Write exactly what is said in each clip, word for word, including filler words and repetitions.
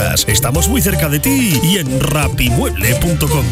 dudas. Estamos muy cerca de ti y en rapimueble punto com.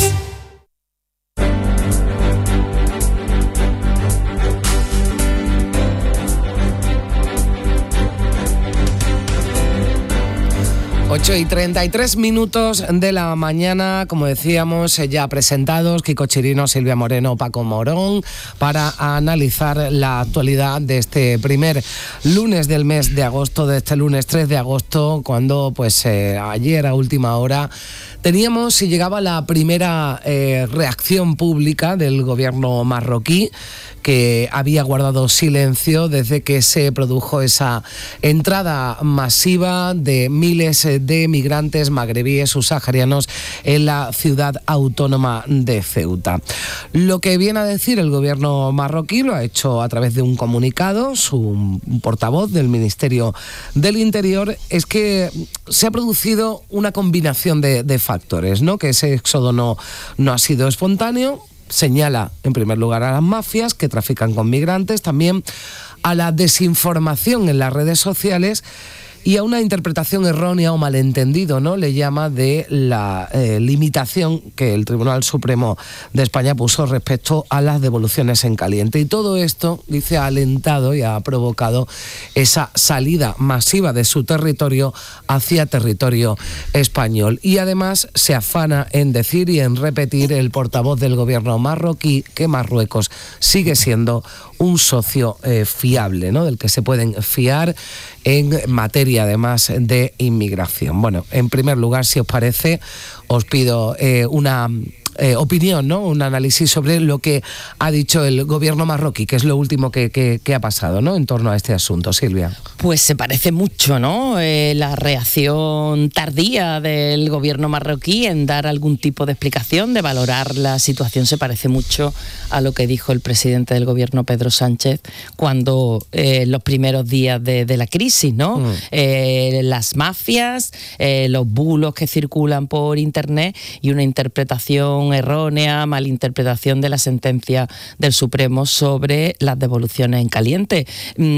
ocho y treinta y tres minutos de la mañana, como decíamos, ya presentados Kiko Chirino, Silvia Moreno, Paco Morón, para analizar la actualidad de este primer lunes del mes de agosto, de este lunes tres de agosto, cuando pues eh, ayer a última hora teníamos y llegaba la primera eh, reacción pública del gobierno marroquí, que había guardado silencio desde que se produjo esa entrada masiva de miles de migrantes magrebíes subsaharianos en la ciudad autónoma de Ceuta. Lo que viene a decir el gobierno marroquí lo ha hecho a través de un comunicado. Su portavoz del Ministerio del Interior es que se ha producido una combinación de, de factores, ¿no? Que ese éxodo no, no ha sido espontáneo. Señala, en primer lugar, a las mafias que trafican con migrantes, también a la desinformación en las redes sociales y a una interpretación errónea o malentendido, ¿no? Le llama de la eh, limitación que el Tribunal Supremo de España puso respecto a las devoluciones en caliente. Y todo esto, dice, ha alentado y ha provocado esa salida masiva de su territorio hacia territorio español. Y además se afana en decir y en repetir el portavoz del gobierno marroquí que Marruecos sigue siendo un socio eh, fiable, ¿no? Del que se pueden fiar en materia además de inmigración. Bueno, en primer lugar, si os parece, os pido eh, una eh, opinión, ¿no? Un análisis sobre lo que ha dicho el gobierno marroquí, que es lo último que, que, que ha pasado, ¿no? En torno a este asunto. Silvia. Pues se parece mucho, ¿no? Eh, la reacción tardía del gobierno marroquí en dar algún tipo de explicación, de valorar la situación, se parece mucho a lo que dijo el presidente del gobierno, Pedro Sánchez, cuando eh, los primeros días de, de la crisis, ¿no? Mm. Eh, las mafias, eh, los bulos que circulan por internet y una interpretación errónea, malinterpretación de la sentencia del Supremo sobre las devoluciones en caliente.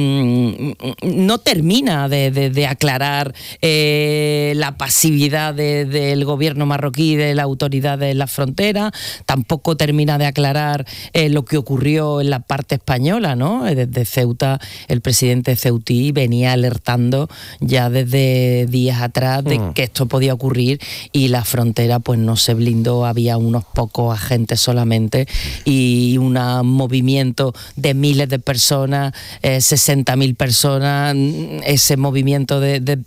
Mm, no termina de, de, de aclarar eh, la pasividad de, del gobierno marroquí, de la autoridad de la frontera, tampoco termina de aclarar eh, lo que ocurrió en la parte española, ¿no? Desde Ceuta, el presidente ceutí venía alertando ya desde días atrás de mm. que esto podía ocurrir y la frontera pues no se blindó, había unos pocos agentes solamente y un movimiento de miles de personas, eh, sesenta mil personas, ese movimiento de, de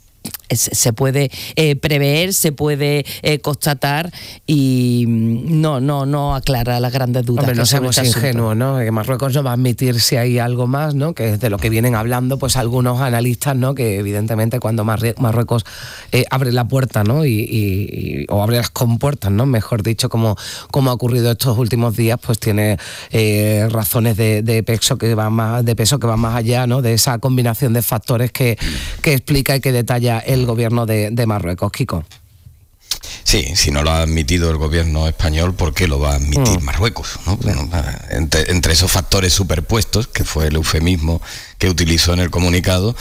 se puede eh, prever, se puede eh, constatar y no no no aclara las grandes dudas. Hombre, no seamos este ingenuos, ¿no? Que Marruecos no va a admitir si hay algo más, ¿no? Que es de lo que vienen hablando pues algunos analistas, ¿no? Que evidentemente cuando Marruecos eh, abre la puerta, ¿no? Y, y, y o abre las compuertas, ¿no? Mejor dicho, como, como ha ocurrido estos últimos días, pues tiene eh, razones de, de peso que van más de peso que van más allá, ¿no? De esa combinación de factores que, que explica y que detalla el gobierno de, de Marruecos. Kiko. Sí, si no lo ha admitido el gobierno español, ¿por qué lo va a admitir mm. Marruecos? ¿No? Bueno, entre, entre esos factores superpuestos, que fue el eufemismo que utilizó en el comunicado,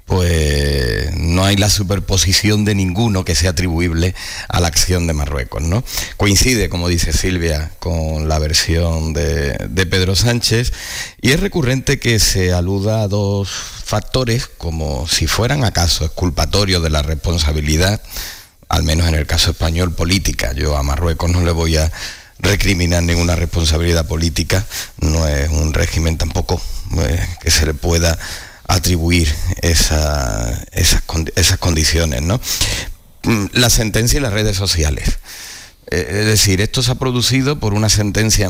pues no hay la superposición de ninguno que sea atribuible a la acción de Marruecos, ¿no? Coincide, como dice Silvia, con la versión de, de Pedro Sánchez, y es recurrente que se aluda a dos factores como si fueran acaso exculpatorios de la responsabilidad, al menos en el caso español, política. Yo a Marruecos no le voy a recriminar ninguna responsabilidad política, no es un régimen tampoco eh, que se le pueda atribuir esa, esas, esas condiciones, ¿no? La sentencia y las redes sociales. Eh, es decir, esto se ha producido por una sentencia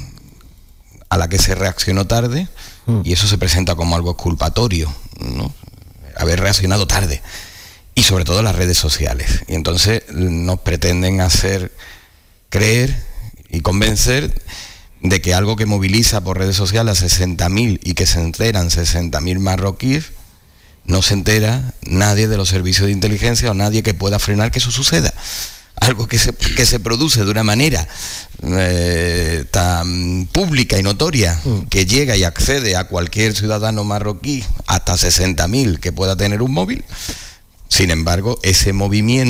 a la que se reaccionó tarde mm. y eso se presenta como algo exculpatorio, ¿no? Haber reaccionado tarde. Y sobre todo las redes sociales. Y entonces nos pretenden hacer creer y convencer de que algo que moviliza por redes sociales a sesenta mil y que se enteran sesenta mil marroquíes, no se entera nadie de los servicios de inteligencia o nadie que pueda frenar que eso suceda. Algo que se, que se produce de una manera eh, tan pública y notoria, mm. que llega y accede a cualquier ciudadano marroquí, hasta sesenta mil que pueda tener un móvil. Sin embargo, ese movimiento